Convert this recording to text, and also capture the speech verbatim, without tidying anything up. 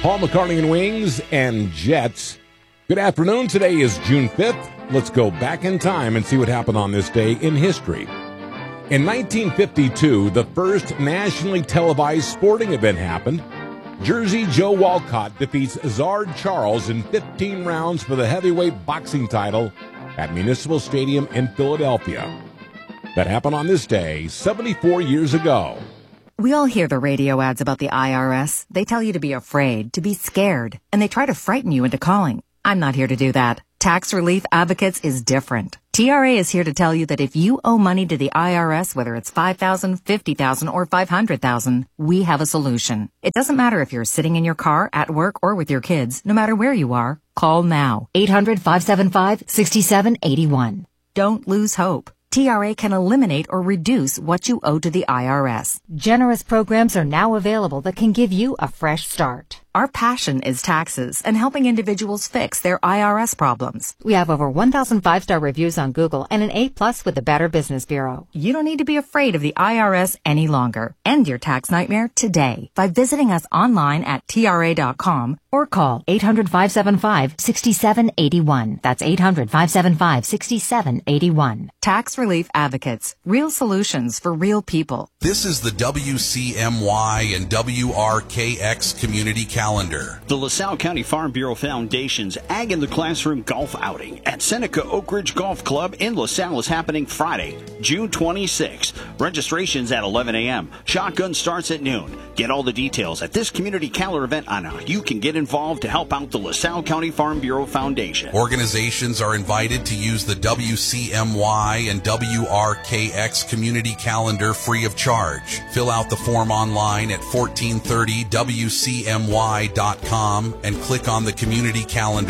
Paul McCartney and Wings and Jets. Good afternoon. Today is June fifth. Let's go back in time and see what happened on this day in history. In nineteen fifty-two, the first nationally televised sporting event happened. Jersey Joe Walcott defeats Zard Charles in fifteen rounds for the heavyweight boxing title at Municipal Stadium in Philadelphia. That happened on this day seventy-four years ago. We all hear the radio ads about the I R S. They tell you to be afraid, to be scared, and they try to frighten you into calling. I'm not here to do that. Tax Relief Advocates is different. T R A is here to tell you that if you owe money to the I R S, whether it's five thousand dollars, fifty thousand dollars, or five hundred thousand dollars, we have a solution. It doesn't matter if you're sitting in your car, at work, or with your kids. No matter where you are, call now. eight hundred, five seven five, six seven eight one. Don't lose hope. T R A can eliminate or reduce what you owe to the I R S. Generous programs are now available that can give you a fresh start. Our passion is taxes and helping individuals fix their I R S problems. We have over one thousand five-star reviews on Google and an A plus with the Better Business Bureau. You don't need to be afraid of the I R S any longer. End your tax nightmare today by visiting us online at T R A dot com or call eight hundred, five seven five, six seven eight one. That's eight hundred, five seven five, six seven eight one. Tax Relief Advocates. Real solutions for real people. This is the W C M Y and W R K X Community Calendar. The LaSalle County Farm Bureau Foundation's Ag in the Classroom Golf Outing at Seneca Oak Ridge Golf Club in LaSalle is happening Friday, June twenty-sixth. Registration's at eleven a.m. Shotgun starts at noon. Get all the details at this community calendar event on how you can get involved to help out the LaSalle County Farm Bureau Foundation. Organizations are invited to use the W C M Y and W R K X Community Calendar free of charge. Fill out the form online at fourteen thirty W C M Y dot com and click on the community calendar